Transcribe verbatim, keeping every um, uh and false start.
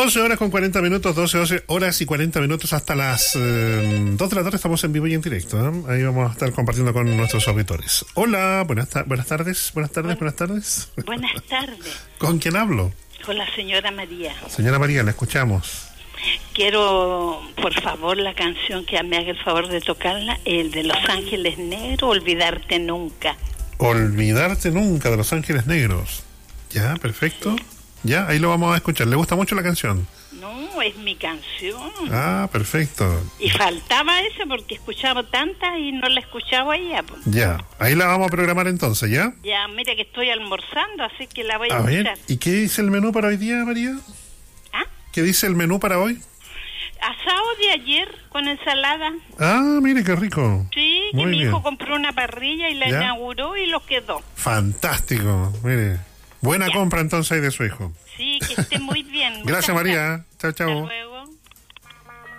doce horas con cuarenta minutos, doce, doce horas y cuarenta minutos hasta las eh, dos de la tarde. Estamos en vivo y en directo, ¿eh? Ahí vamos a estar compartiendo con nuestros auditores. Hola, buenas, ta- buenas tardes, buenas tardes, buenas tardes. Buenas tardes. ¿Con quién hablo? Con la señora María. Señora María, la escuchamos. Quiero, por favor, la canción que me haga el favor de tocarla, el de Los Ángeles Negros, Olvidarte Nunca. Olvidarte Nunca, de Los Ángeles Negros. Ya, perfecto. Sí. Ya, ahí lo vamos a escuchar. ¿Le gusta mucho la canción? No, es mi canción. Ah, perfecto. Y faltaba esa porque escuchaba tantas y no la escuchaba ella. Pues. Ya, ahí la vamos a programar entonces, ¿ya? Ya, mira que estoy almorzando, así que la voy a, A escuchar. ver, ¿y qué dice el menú para hoy día, María? ¿Ah? ¿Qué dice el menú para hoy? Asado de ayer con ensalada. Ah, mire qué rico. Sí, que Muy mi bien. hijo compró una parrilla y la ¿Ya? inauguró y lo quedó. Fantástico, mire. Buena Ya. compra entonces ahí de su hijo. Sí, que esté muy bien. Muchas Gracias, María. Chao, Hasta chao. luego.